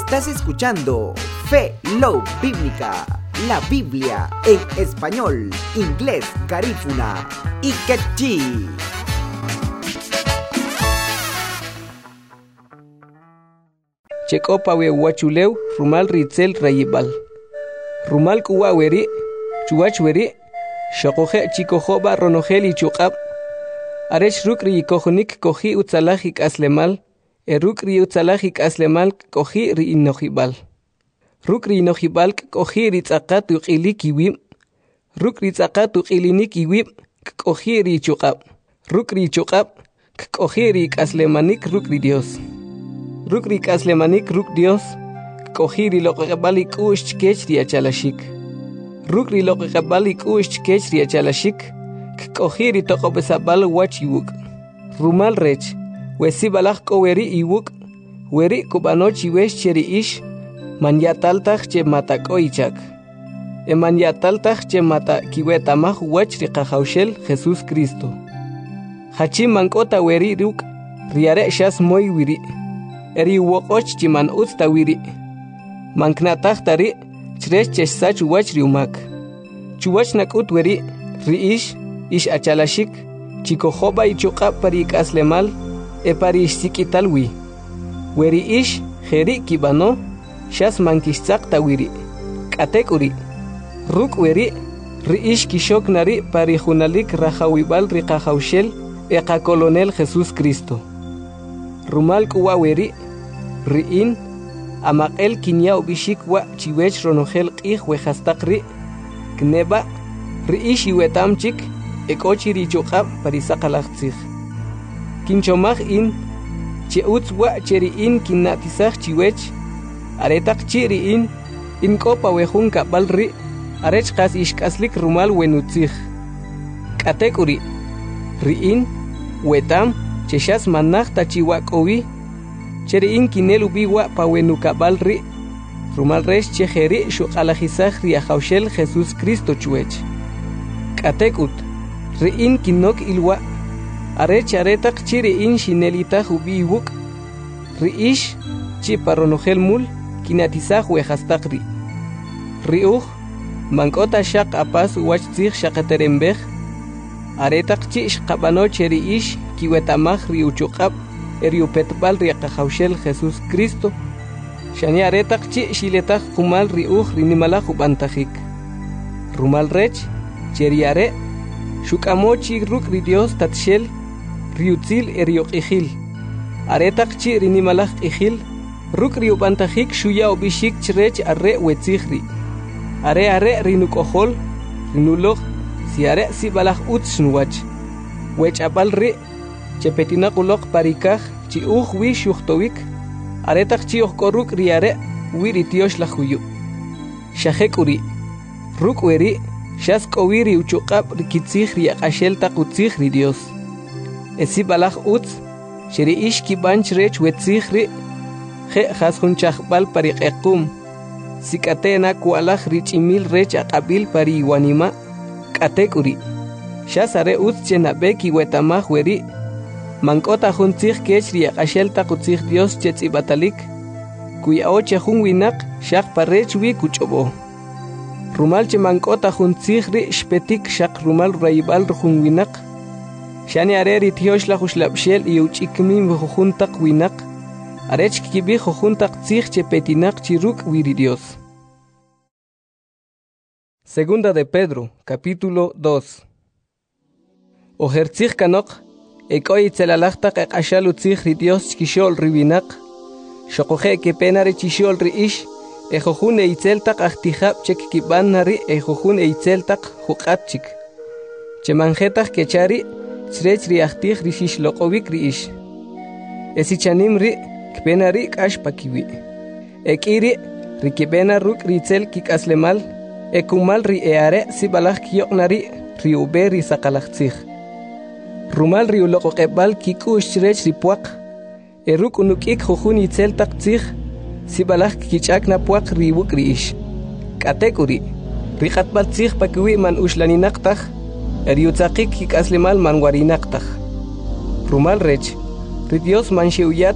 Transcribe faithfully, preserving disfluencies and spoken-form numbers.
Estás escuchando Fe Love Bíblica, la Biblia en español, inglés, garífuna y quechí. Checopa we huachuleu, rumal ritzel rayibal. Rumal kuwa weri, chuach weri, shokoje chikojoba ronojeli chukab. Arech rukri kojonik koji utzalajik aslemal, e rukri utzalajik aslemal koji ri inojibal. Rukri inojibal koji ritzakat uqilik iwim. Rukri ritzakat uqilinik iwim koji ri chukab. Rukri chukab koji ri aslemanik rukri Dios. Rukri kaslemanik ruk Dios, kohiri lo qabalik ush kech ria chalashik. Rukri lo qabalik ush kech ria chalashik, kohiri to qobesabal wach iwuk. Rumal rech, wesi balak ko weri iwuk, weri kubanoch iwesh cheri ish, man yataltach che mata ko ichak. E man yataltach che mata kiwetamach wach riqahaushel Jesus Cristo. Hachi mankota weri ruk, riare shas moy wiri. Eri wokoch chiman usta wiri. Manknatach tari, chresh chesach wach riumak. Chuwach nakut weri, riish, ish achalashik, chikojoba y chuqa parik aslemal, e parish sikitalwi. Weri ish, jeri kibano, shas mankishtzak tawiri. Katekuri. Ruk weri, riish kishok nari parijunalik rajawibal rikajaushel, eka colonel Jesus Cristo. Rumal kuwa weri, riin, amakel kinyao bishik wa chiwech ronogel qih wejastakri, kneba, riishi wetamchik, ekochi richoqab parisaqalaqtzig. Kinchomaj in, cheutz wa cheriin kinnatisaj chiwech, aretak chiriin, in kopa wejun kabalri, arech qas ishkaslik rumal wenutzig. Katekuri, riin, wetam, cheshas manach tachiwak owi, cheriin kinel ubiwa pawenukabalri, rumal resh chejeri shuqalajisaj riajaushel Jesus Cristo chuech. Katekut, riin kinok ilwa, arech aretak chiriin shinelitaj ubiwuk, riish chiparonojel mul, kinatisaj wejastakri. Riuj, mankota shaq apas wachtzig shaqaterembej, aretak chish qabano cheriish kiwetamaj riuchuqab eriupetbal riaqajaushel Jesus Cristo. Shani aretak chi shiletaj kumal riuj rinimalaj ubantajik. Rumal rech, cheriare, shukamochi ruk ri Dios tatshel, riutzil erioqijil. Aretak chi rinimalaj qijil, ruk riubantajik shuya obishik chrech arre wetzigri. Are are rinukojol, rinuloj, si are si balaj utznuwach. Wech abal ri, chepetina kulok parikaj, chi uj wi shuhtowik, aretak chi koruk riare, wiri tiosh la huyu. Shahekuri, ruk weri, shas kowiri uchuqab rikitzig riaqashel taqutzig ri Dios. Esi balaj utz, sheri ish kibanch rech wetzig ri, je jasun chahbal pariqequm, sikatena kualaj richimil rech aqabil pari iwanima, katekuri. Shasare utz chenabeki wetamaj weri, mankota juntzig kech riaqashel taqutzig Dios chetz'ibatalik, kuya oche jun winak shaq parech wi kuchobo. Rumal che mankota juntzig ri shpetik shaq rumal rayibal jun winak, shani are ritiosh la jushlabshel y uchikmin vujuntak winak, arech kibi jujuntak tzig chepetinak chiruk wiri Dios. Segunda de Pedro, capítulo dos. Ojertzig kanok, ekoy tzelalachtak ekashal utzig ri Dios chkishol riwinak, shokoje kepenare chishol ri ish, ejojun eitzeltak achtijab chek kibanari ejojun eitzeltak hukatchik. Chemanjetak kechari, tzrech ri achtij ri shishloqovik ri ish. Esichanim ri, kpenari kash pakiwi. Ekiri, ri kipena ruk ritzel kikaslemal, ekumal ri eare si balaj kiyoknari, ri ube ri sakalachtzig. Rumal ri uloqoqebal kikush chrech ri puaq, eruk unukik jujun itzel taktzig, si balaj kichak na puaq ri wuk ri ish. Katekuri, ri qatbal tzig pakiwi man ushlaninaktach, eriutzakik kikaslemal man warinaktaj. Rumal rech, ri Dios man shiuyat